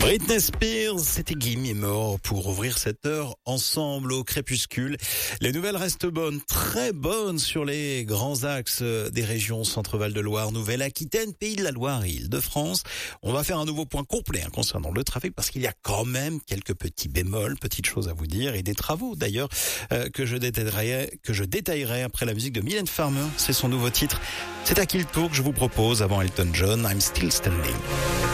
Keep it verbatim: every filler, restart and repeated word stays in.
Britney Spears, c'était Gimme est mort pour ouvrir cette heure ensemble au crépuscule. Les nouvelles restent bonnes, très bonnes sur les grands axes des régions Centre-Val de Loire, Nouvelle-Aquitaine, Pays de la Loire et Île-de-France. On va faire un nouveau point complet hein, concernant le trafic parce qu'il y a quand même quelques petits bémols, petites choses à vous dire et des travaux d'ailleurs euh, que je détaillerai, que je détaillerai après la musique de Mylène Farmer. C'est son nouveau titre. C'est à Kilto que je vous propose avant Elton John, I'm Still Standing.